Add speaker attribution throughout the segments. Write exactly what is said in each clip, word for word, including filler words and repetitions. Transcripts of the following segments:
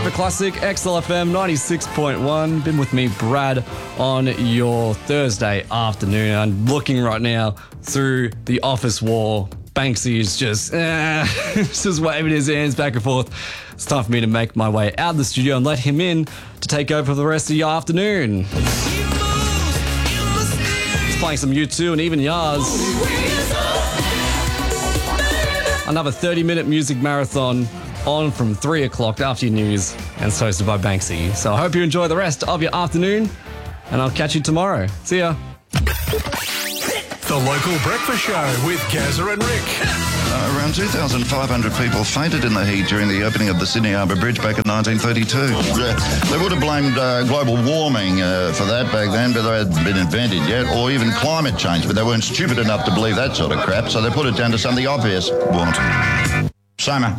Speaker 1: favourite classic, X L F M ninety-six point one. Been with me, Brad, on your Thursday afternoon. I'm looking right now through the office wall. Banksy is just, uh, just waving his hands back and forth. It's time for me to make my way out of the studio and let him in to take over for the rest of the afternoon. He's playing some U two and even Yars. Another thirty-minute music marathon on from three o'clock after your news, and it's hosted by Banksy. So I hope you enjoy the rest of your afternoon, and I'll catch you tomorrow. See ya.
Speaker 2: The Local Breakfast Show with Gazza and Rick.
Speaker 3: Uh, around two thousand five hundred people fainted in the heat during the opening of the Sydney Harbour Bridge back in nineteen thirty-two. Yeah, they would have blamed uh, global warming uh, for that back then, but they hadn't been invented yet, or even climate change, but they weren't stupid enough to believe that sort of crap, so they put it down to something obvious. What? Summer.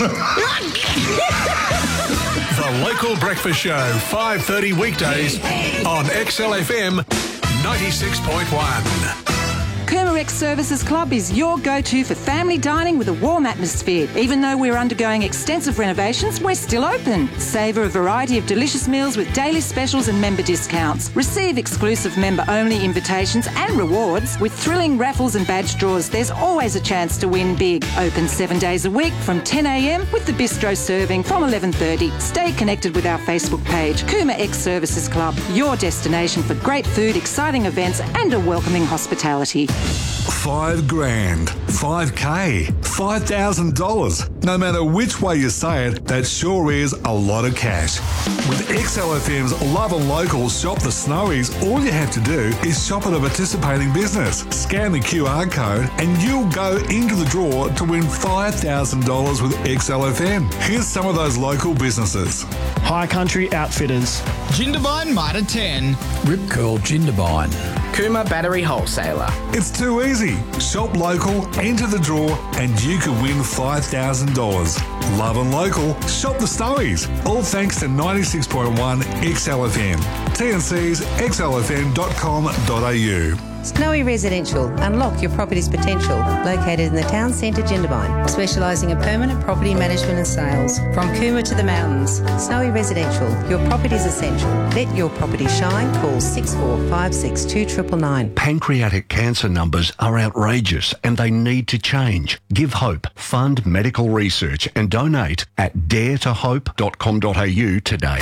Speaker 2: The Local Breakfast Show, five thirty weekdays on X L F M ninety-six point one.
Speaker 4: Cooma X Services Club is your go-to for family dining with a warm atmosphere. Even though we're undergoing extensive renovations, we're still open. Savour a variety of delicious meals with daily specials and member discounts. Receive exclusive member-only invitations and rewards. With thrilling raffles and badge draws, there's always a chance to win big. Open seven days a week from ten a m with the bistro serving from eleven thirty. Stay connected with our Facebook page, Cooma X Services Club, your destination for great food, exciting events and a welcoming hospitality.
Speaker 5: Five grand, five K, five thousand dollars. No matter which way you say it, that sure is a lot of cash. With X L F M's Love and Local Shop the Snowies, all you have to do is shop at a participating business, scan the Q R code, and you'll go into the draw to win five thousand dollars with X L F M. Here's some of those local businesses.
Speaker 6: High Country Outfitters,
Speaker 7: Jindabyne Mitre ten,
Speaker 8: Rip Curl Jindabyne,
Speaker 7: Cooma Battery Wholesaler.
Speaker 5: It's too easy. Shop local, enter the draw, and you could win five thousand dollars. Love and Local, shop the Snowies. All thanks to ninety-six point one X L F M. T and C's x l f m dot com dot a u.
Speaker 9: Snowy Residential. Unlock your property's potential. Located in the town centre, Jindabyne. Specialising in permanent property management and sales. From Cooma to the mountains. Snowy Residential. Your property's essential. Let your property shine. Call six four five six two nine nine nine.
Speaker 10: Pancreatic cancer numbers are outrageous and they need to change. Give hope. Fund medical research and donate at dare to hope dot com dot a u today.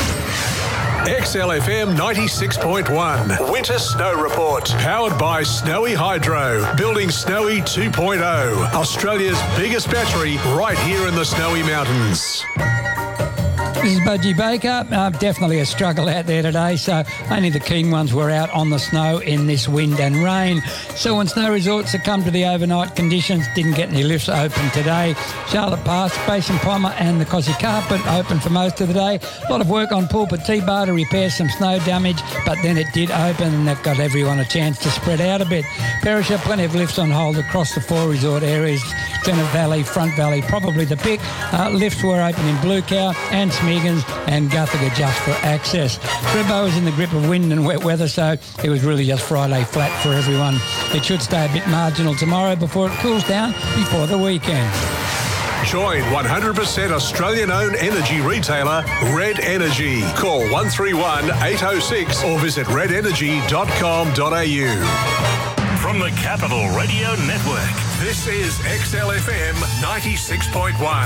Speaker 2: X L F M ninety-six point one Winter Snow Report. Powered by Snowy Hydro. Building Snowy two point oh. Australia's biggest battery right here in the Snowy Mountains.
Speaker 11: This is Budgie Baker. Uh, definitely a struggle out there today, so only the keen ones were out on the snow in this wind and rain. Selwyn Snow Resort succumbed to the overnight conditions, didn't get any lifts open today. Charlotte Pass, Basin Pommer and the Cosy Carpet open for most of the day. A lot of work on Pulpit T-Bar to repair some snow damage, but then it did open and that got everyone a chance to spread out a bit. Perisher, plenty of lifts on hold across the four resort areas. Bennett Valley, Front Valley, probably the pick. Uh, lifts were open in Blue Cow and Smegans and Guthiga just for access. Gribbo was in the grip of wind and wet weather, so it was really just Friday flat for everyone. It should stay a bit marginal tomorrow before it cools down before the weekend.
Speaker 2: Join one hundred percent Australian-owned energy retailer Red Energy. Call one three one eight oh six or visit red energy dot com dot a u.
Speaker 12: From the Capital Radio Network,
Speaker 2: this is X L F M ninety-six point one.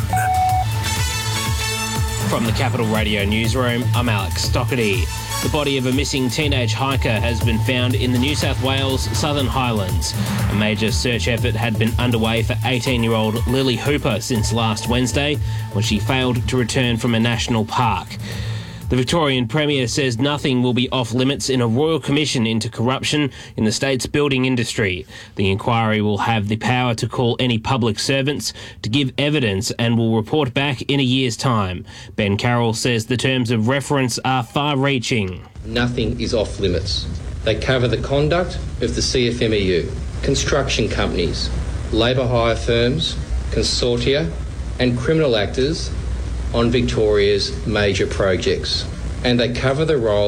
Speaker 13: From the Capital Radio newsroom, I'm Alex Stockerty. The body of a missing teenage hiker has been found in the New South Wales Southern Highlands. A major search effort had been underway for eighteen-year-old Lily Hooper since last Wednesday, when she failed to return from a national park. The Victorian Premier says nothing will be off limits in a royal commission into corruption in the state's building industry. The inquiry will have the power to call any public servants to give evidence and will report back in a year's time. Ben Carroll says the terms of reference are far-reaching.
Speaker 14: Nothing is off limits. They cover the conduct of the C F M E U, construction companies, labour hire firms, consortia and criminal actors on Victoria's major projects, and they cover the role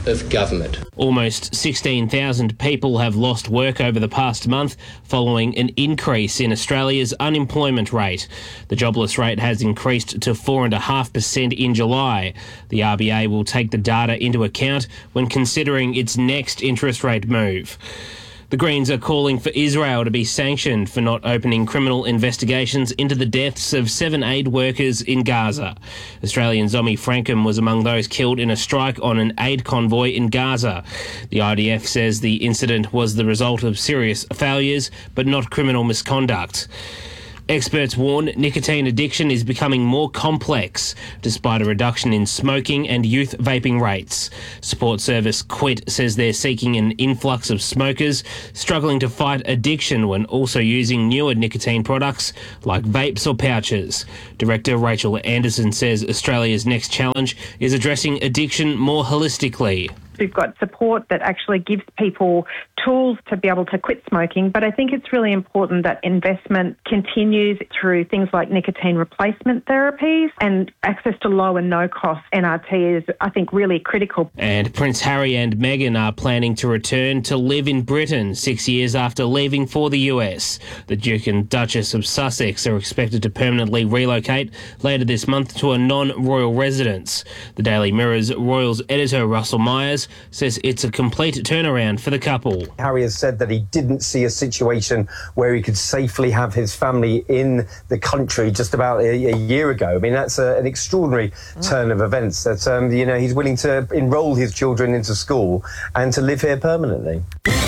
Speaker 14: of government.
Speaker 13: Almost sixteen thousand people have lost work over the past month following an increase in Australia's unemployment rate. The jobless rate has increased to four point five percent in July. The R B A will take the data into account when considering its next interest rate move. The Greens are calling for Israel to be sanctioned for not opening criminal investigations into the deaths of seven aid workers in Gaza. Australian Zomi Frankham was among those killed in a strike on an aid convoy in Gaza. The I D F says the incident was the result of serious failures, but not criminal misconduct. Experts warn nicotine addiction is becoming more complex despite a reduction in smoking and youth vaping rates. Support service Quit says they're seeking an influx of smokers struggling to fight addiction when also using newer nicotine products like vapes or pouches. Director Rachel Anderson says Australia's next challenge is addressing addiction more holistically.
Speaker 15: We've got support that actually gives people tools to be able to quit smoking, but I think it's really important that investment continues through things like nicotine replacement therapies, and access to low and no cost N R T is, I think, really critical.
Speaker 13: And Prince Harry and Meghan are planning to return to live in Britain six years after leaving for the U S. The Duke and Duchess of Sussex are expected to permanently relocate later this month to a non-royal residence. The Daily Mirror's Royals editor Russell Myers says it's a complete turnaround for the couple.
Speaker 16: Harry has said that he didn't see a situation where he could safely have his family in the country just about a, a year ago. I mean, that's a, an extraordinary turn of events, that, um, you know, he's willing to enrol his children into school and to live here permanently.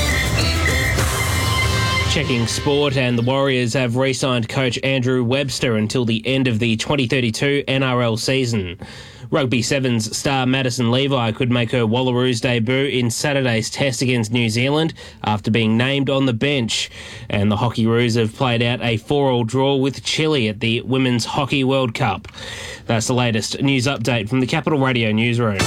Speaker 13: Checking sport, and the Warriors have re-signed coach Andrew Webster until the end of the twenty thirty-two N R L season. Rugby Sevens star Madison Levi could make her Wallaroos debut in Saturday's test against New Zealand after being named on the bench. And the Hockeyroos have played out a four-all draw with Chile at the Women's Hockey World Cup. That's the latest news update from the Capital Radio newsroom.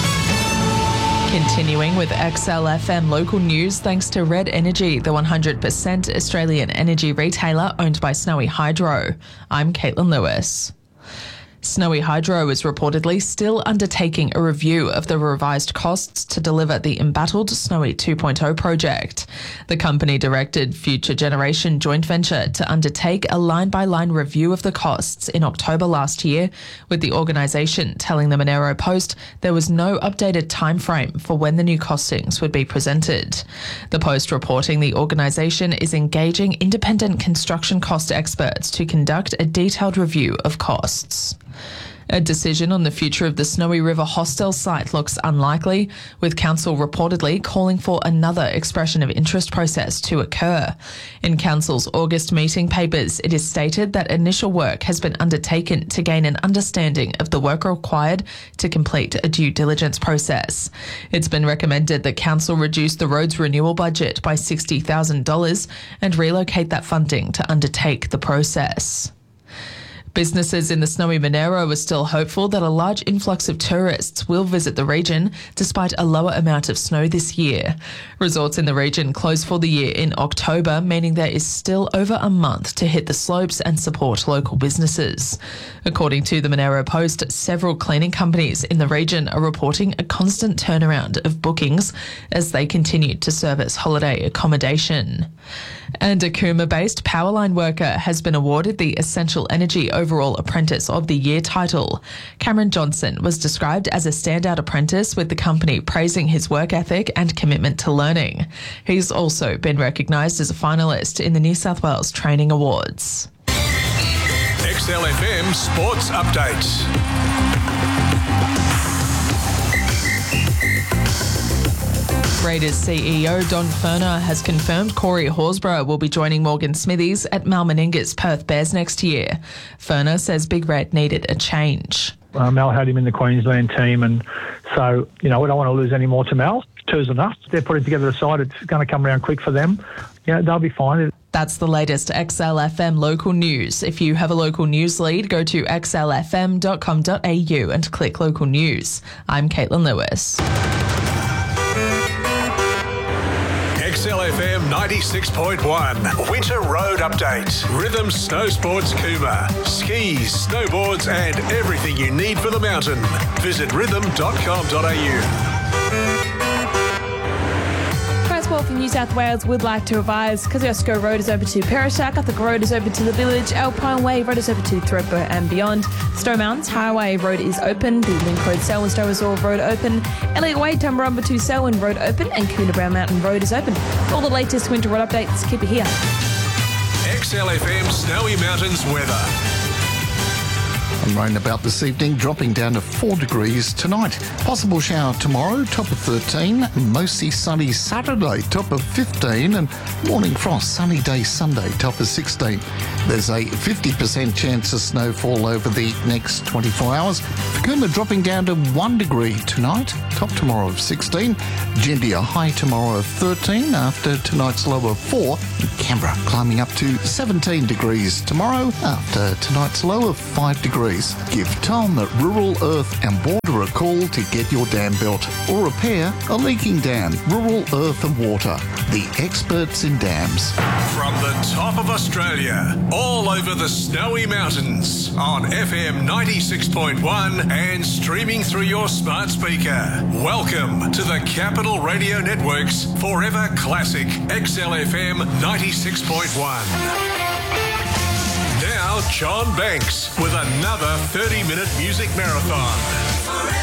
Speaker 17: Continuing with X L F M local news, thanks to Red Energy, the one hundred percent Australian energy retailer owned by Snowy Hydro. I'm Caitlin Lewis. Snowy Hydro is reportedly still undertaking a review of the revised costs to deliver the embattled Snowy two point oh project. The company directed Future Generation joint venture to undertake a line-by-line review of the costs in October last year, with the organisation telling the Monero Post there was no updated timeframe for when the new costings would be presented. The Post reporting the organisation is engaging independent construction cost experts to conduct a detailed review of costs. A decision on the future of the Snowy River hostel site looks unlikely, with council reportedly calling for another expression of interest process to occur. In council's August meeting papers, it is stated that initial work has been undertaken to gain an understanding of the work required to complete a due diligence process. It's been recommended that council reduce the road's renewal budget by sixty thousand dollars and relocate that funding to undertake the process. Businesses in the Snowy Monero are still hopeful that a large influx of tourists will visit the region despite a lower amount of snow this year. Resorts in the region close for the year in October, meaning there is still over a month to hit the slopes and support local businesses. According to the Monero Post, several cleaning companies in the region are reporting a constant turnaround of bookings as they continue to service holiday accommodation. And a Cooma-based Powerline worker has been awarded the Essential Energy Overall Apprentice of the Year title. Cameron Johnson was described as a standout apprentice, with the company praising his work ethic and commitment to learning. He's also been recognised as a finalist in the New South Wales Training Awards.
Speaker 2: X L F M Sports Update.
Speaker 17: Raiders C E O Don Furner has confirmed Corey Horsburgh will be joining Morgan Smithies at Mal Meninga's Perth Bears next year. Furner says Big Red needed a change.
Speaker 18: Uh, Mal had him in the Queensland team, and so, you know, we don't want to lose any more to Mal. Two's enough. They're putting together a side. It's going to come around quick for them. Yeah, they'll be fine.
Speaker 17: That's the latest X L F M local news. If you have a local news lead, go to x l f m dot com dot a u and click local news. I'm Caitlin Lewis.
Speaker 2: X L F M ninety-six point one Winter Road Update. Rhythm Snow Sports Cooma. Skis, snowboards and everything you need for the mountain. Visit rhythm dot com dot a u.
Speaker 19: Transport for New South Wales would like to advise Kosciuszko Road is open to Perishack, Uthak Road is open to the Village, Alpine Way Road is open to Thredbo and beyond. Stowe Mountains Highway Road is open, the Link Road Selwyn Stowe Reserve Road open, Elliott Way Tumbarumba to Selwyn Road open, and Coona Brown Mountain Road is open. All the latest winter road updates, keep it here.
Speaker 2: X L F M Snowy Mountains weather.
Speaker 20: And rain about this evening, dropping down to four degrees tonight. Possible shower tomorrow, top of thirteen. Mostly sunny Saturday, top of fifteen. And morning frost, sunny day Sunday, top of sixteen. There's a fifty percent chance of snowfall over the next twenty-four hours. Cooma dropping down to one degree tonight, top tomorrow of sixteen. Jindia high tomorrow of thirteen after tonight's low of four. And Canberra climbing up to seventeen degrees tomorrow after tonight's low of five degrees. Give Tom at Rural Earth and Water a call to get your dam built or repair a leaking dam. Rural Earth and Water, the experts in dams.
Speaker 2: From the top of Australia, all over the Snowy Mountains, on F M ninety-six point one and streaming through your smart speaker. Welcome to the Capital Radio Network's Forever Classic X L F M ninety-six point one. Now, John Banks with another thirty-minute music marathon.